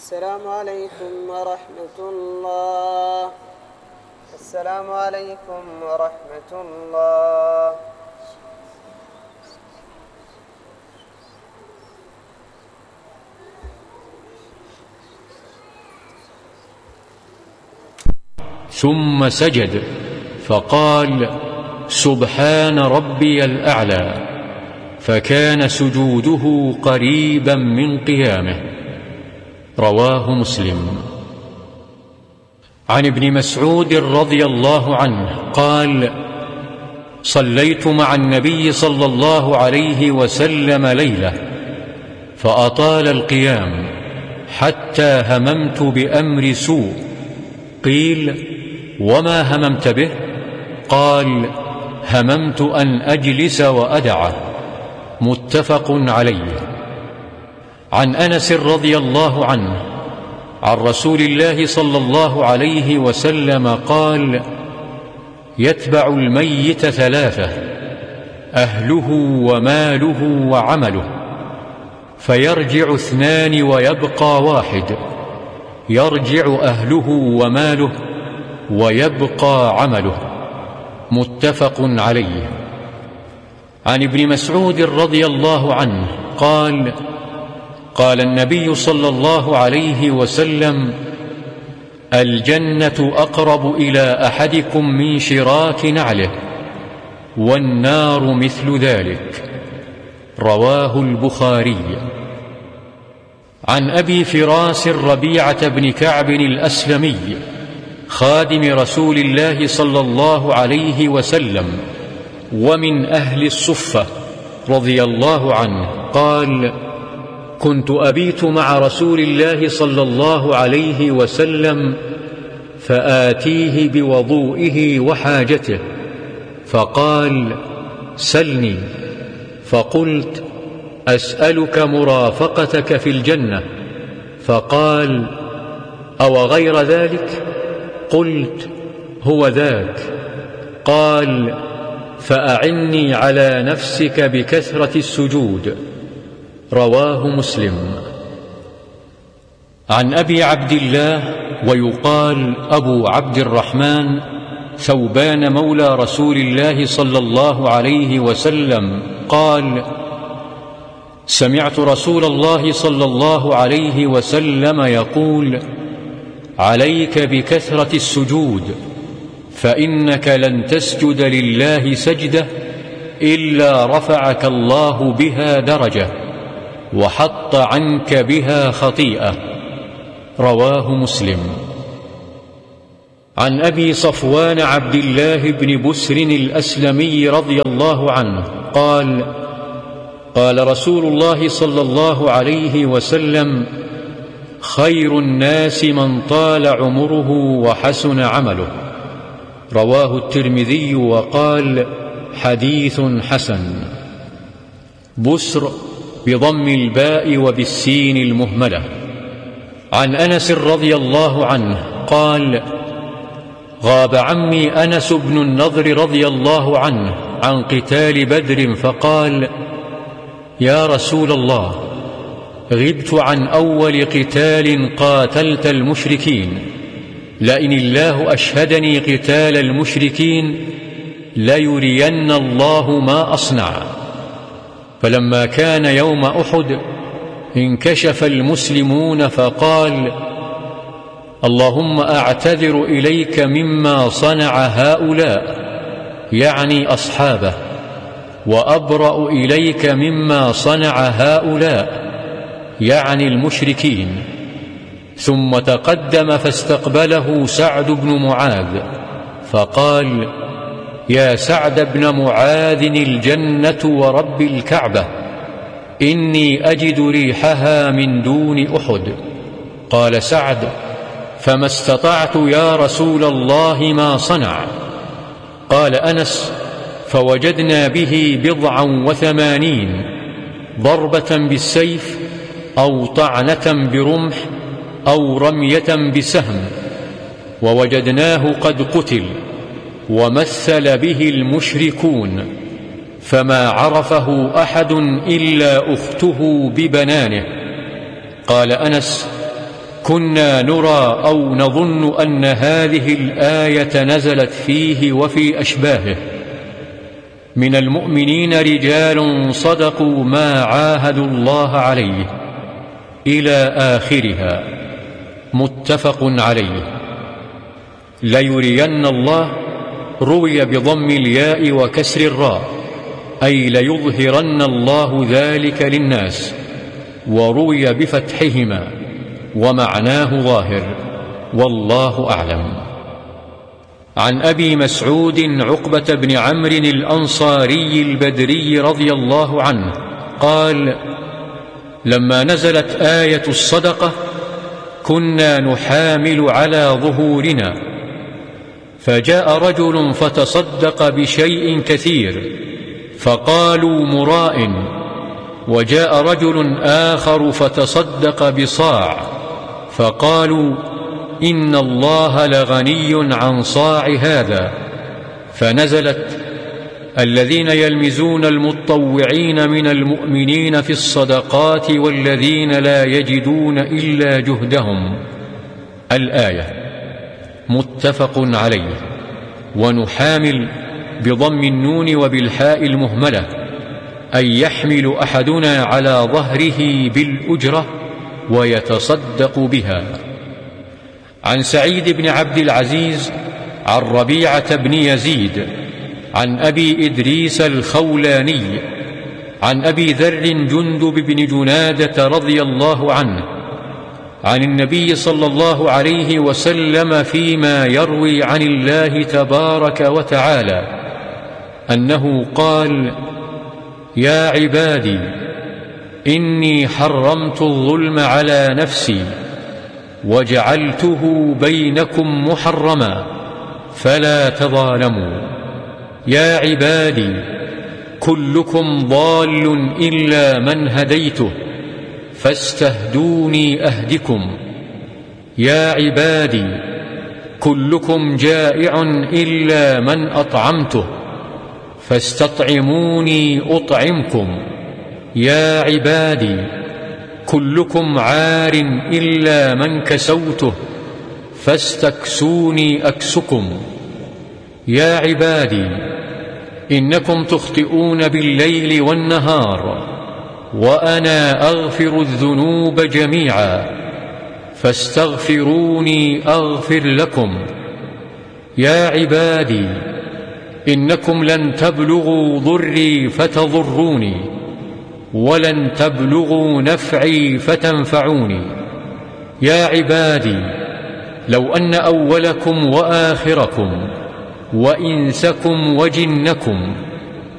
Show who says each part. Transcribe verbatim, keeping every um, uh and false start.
Speaker 1: السلام عليكم ورحمة الله. السلام عليكم ورحمة الله.
Speaker 2: ثم سجد فقال: سبحان ربي الأعلى، فكان سجوده قريبا من قيامه. رواه مسلم. عن ابن مسعود رضي الله عنه قال: صليت مع النبي صلى الله عليه وسلم ليلة فأطال القيام حتى هممت بأمر سوء. قيل: وما هممت به؟ قال: هممت أن أجلس وأدعه. متفق عليه. عن أنس رضي الله عنه عن رسول الله صلى الله عليه وسلم قال: يتبع الميت ثلاثة: أهله وماله وعمله، فيرجع اثنان ويبقى واحد. يرجع أهله وماله ويبقى عمله. متفق عليه. عن ابن مسعود رضي الله عنه قال: قال النبي صلى الله عليه وسلم: الجنة أقرب إلى أحدكم من شراك نعله، والنار مثل ذلك. رواه البخاري. عن أبي فراس ربيعة بن كعب الأسلمي خادم رسول الله صلى الله عليه وسلم ومن أهل الصفة رضي الله عنه قال: كنت أبيت مع رسول الله صلى الله عليه وسلم فآتيه بوضوئه وحاجته، فقال: سلني. فقلت: أسألك مرافقتك في الجنة. فقال: أو غير ذلك؟ قلت: هو ذاك. قال: فأعني على نفسك بكثرة السجود. رواه مسلم. عن أبي عبد الله ويقال أبو عبد الرحمن ثوبان مولى رسول الله صلى الله عليه وسلم قال: سمعت رسول الله صلى الله عليه وسلم يقول: عليك بكثرة السجود، فإنك لن تسجد لله سجدة إلا رفعك الله بها درجة وحط عنك بها خطيئة. رواه مسلم. عن أبي صفوان عبد الله بن بسر الأسلمي رضي الله عنه قال: قال رسول الله صلى الله عليه وسلم: خير الناس من طال عمره وحسن عمله. رواه الترمذي وقال: حديث حسن. بسر بضم الباء وبالسين المهملة. عن أنس رضي الله عنه قال: غاب عمي أنس بن النضر رضي الله عنه عن قتال بدر فقال: يا رسول الله، غبت عن أول قتال قاتلت المشركين، لئن الله أشهدني قتال المشركين ليرين الله ما أصنع. فلما كان يوم أحد انكشف المسلمون فقال: اللهم أعتذر إليك مما صنع هؤلاء، يعني أصحابه، وأبرأ إليك مما صنع هؤلاء، يعني المشركين. ثم تقدم فاستقبله سعد بن معاذ فقال: يا سعد بن معاذ، الجنة ورب الكعبة، إني أجد ريحها من دون أحد. قال سعد: فما استطعت يا رسول الله ما صنع. قال أنس: فوجدنا به بضعا وثمانين ضربة بالسيف أو طعنة برمح أو رمية بسهم، ووجدناه قد قتل ومثل به المشركون، فما عرفه أحد إلا أخته ببنانه. قال أنس: كنا نرى أو نظن أن هذه الآية نزلت فيه وفي أشباهه. من المؤمنين رجال صدقوا ما عاهدوا الله عليه إلى آخرها، متفق عليه. ليرين الله روي بضم الياء وكسر الراء، أي ليظهرن الله ذلك للناس، وروي بفتحهما ومعناه ظاهر، والله أعلم. عن أبي مسعود عقبة بن عمرو الأنصاري البدري رضي الله عنه قال: لما نزلت آية الصدقة كنا نحامل على ظهورنا، فجاء رجل فتصدق بشيء كثير فقالوا مراء، وجاء رجل آخر فتصدق بصاع فقالوا إن الله لغني عن صاع هذا، فنزلت: الذين يلمزون المتطوعين من المؤمنين في الصدقات والذين لا يجدون إلا جهدهم، الآية، متفق عليه. ونحامل بضم النون وبالحاء المهملة، أي يحمل أحدنا على ظهره بالأجرة ويتصدق بها. عن سعيد بن عبد العزيز عن ربيعة بن يزيد عن أبي إدريس الخولاني عن أبي ذر جندب بن جنادة رضي الله عنه عن النبي صلى الله عليه وسلم فيما يروي عن الله تبارك وتعالى أنه قال: يا عبادي إني حرمت الظلم على نفسي وجعلته بينكم محرما فلا تظالموا. يا عبادي كلكم ضال إلا من هديته فاستهدوني أهدكم. يا عبادي كلكم جائع إلا من أطعمته فاستطعموني أطعمكم. يا عبادي كلكم عار إلا من كسوته فاستكسوني أكسكم. يا عبادي إنكم تخطئون بالليل والنهار وأنا أغفر الذنوب جميعا فاستغفروني أغفر لكم. يا عبادي إنكم لن تبلغوا ضري فتضروني ولن تبلغوا نفعي فتنفعوني. يا عبادي لو أن أولكم وآخركم وإنسكم وجنكم